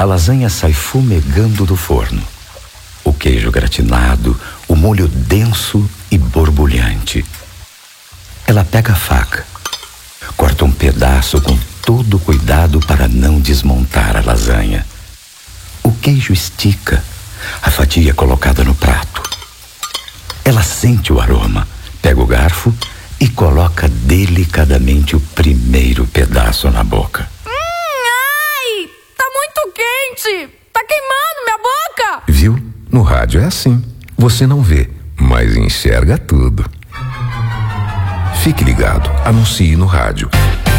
lasanha sai fumegando do forno. O queijo gratinado, o molho denso e borbulhante. Ela pega a faca, corta um pedaço com todo cuidado para não desmontar a lasanha. O queijo estica, a fatia é colocada no prato. Ela sente o aroma, pega o garfo e coloca delicadamente o primeiro pedaço na boca. Ai! Tá muito quente! Tá queimando minha boca! Viu? No rádio é assim. Você não vê, mas enxerga tudo. Fique ligado, anuncie no rádio.